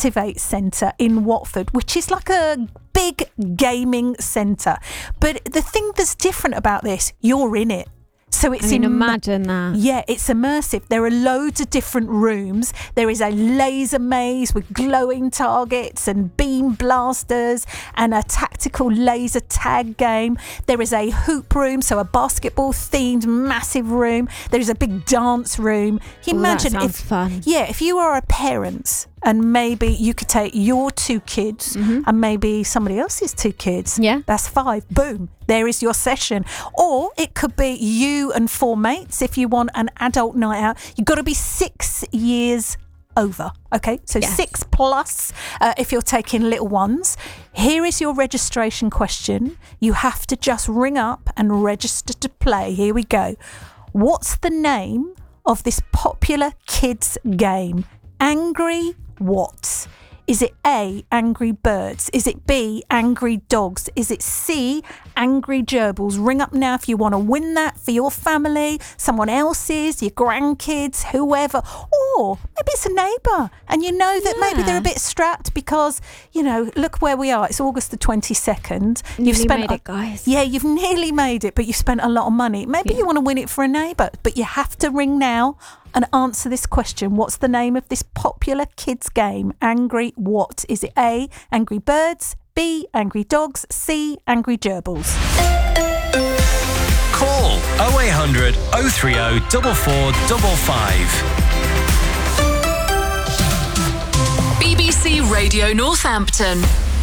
Activate Centre in Watford, which is like a big gaming centre. But the thing that's different about this, you're in it. So it's imagine that. Yeah, it's immersive. There are loads of different rooms. There is a laser maze with glowing targets and beam blasters and a tactical laser tag game. There is a hoop room, so a basketball themed massive room. There is a big dance room. Can you imagine that sounds fun. Yeah, if you are a parent and maybe you could take your 2 kids and maybe somebody else's 2 kids. Yeah. That's 5. Boom. There is your session. Or it could be you and 4 mates if you want an adult night out. You've got to be 6 years over. Okay, so Yes. 6 plus if you're taking little ones. Here is your registration question. You have to just ring up and register to play. Here we go. What's the name of this popular kids game? Angry what? Is it A, Angry Birds? Is it B, Angry Dogs? Is it C, Angry Gerbils? Ring up now if you want to win that for your family, someone else's, your grandkids, whoever. Or maybe it's a neighbour and you know that maybe they're a bit strapped because, you know, look where we are. It's August the 22nd. You've made it, guys. Yeah, you've nearly made it, but you spent a lot of money. Maybe you want to win it for a neighbour, but you have to ring now and answer this question. What's the name of this popular kids game? Angry what? Is it A, Angry Birds, B, Angry Dogs, C, Angry Gerbils? Call 0800 030 4455. BBC Radio Northampton.